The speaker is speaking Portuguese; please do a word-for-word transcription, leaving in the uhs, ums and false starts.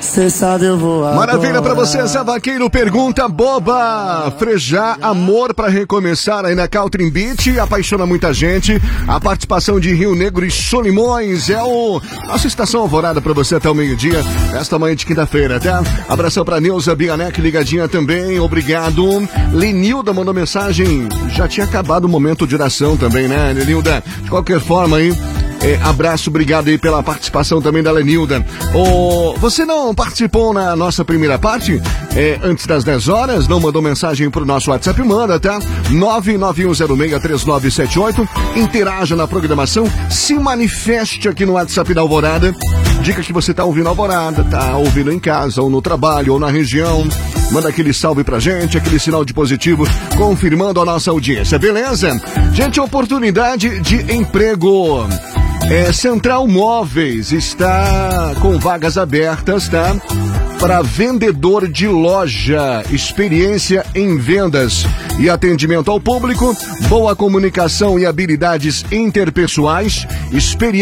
Cê sabe eu vou adorar. Maravilha pra você, Zé Vaqueiro. Pergunta boba. Frejá, amor pra recomeçar aí na Caltrim Beach. Apaixona muita gente. A participação de Rio Negro e Solimões é o nossa estação alvorada pra você até o meio-dia. Esta manhã de quinta-feira, tá? Abração pra Neuza Bianec, ligadinha também. Obrigado. Lenilda mandou mensagem. Já tinha acabado o momento de oração também, né, Lenilda? De qualquer forma aí. É, abraço, obrigado aí pela participação também da Lenilda. Oh, você não participou na nossa primeira parte? É, antes das dez horas, não mandou mensagem pro nosso WhatsApp? Manda, tá? nove nove um zero seis três nove sete oito. Interaja na programação, se manifeste aqui no WhatsApp da Alvorada. Dica que você tá ouvindo a Alvorada, tá ouvindo em casa, ou no trabalho, ou na região. Manda aquele salve pra gente, aquele sinal de positivo, confirmando a nossa audiência, beleza? Gente, oportunidade de emprego. É, Central Móveis está com vagas abertas, tá? Para vendedor de loja, experiência em vendas e atendimento ao público, boa comunicação e habilidades interpessoais, experiência